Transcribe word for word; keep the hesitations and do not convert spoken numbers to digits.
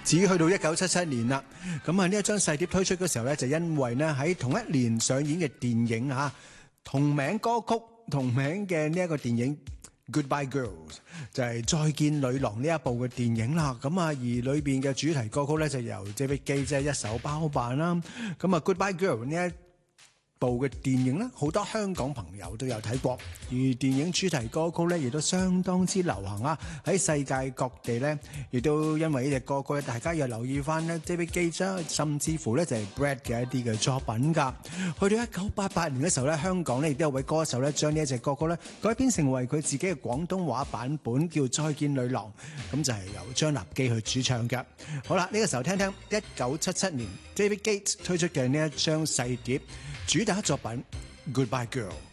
至於去到一九七七年啦，咁啊呢一張細碟推出嘅時候咧，就因為呢喺同一年上演嘅電影嚇同名歌曲同名嘅呢一個電影。Goodbye Girls 就係再見女郎呢一部嘅電影啦，咁啊而裏邊嘅主題歌曲咧就由 David Gates 即係一手包辦啦，咁啊 Goodbye Girl 呢一部嘅電影咧，好多香港朋友都有睇過，而電影主題歌曲咧亦都相當之流行啊！喺世界各地咧，亦都因為呢隻歌曲，大家又留意翻咧 David Gates，甚至乎咧就係 Brad 嘅一啲嘅作品㗎。去到一九八八年嘅時候咧，香港咧亦都有位歌手咧將呢一隻歌曲咧改編成為佢自己嘅廣東話版本，叫《再見女郎》，咁就係由張立基去主唱嘅。好啦，呢個時候聽聽一九七七年 David Gates 推出嘅呢一張細碟。主打作品《Goodbye Girl》。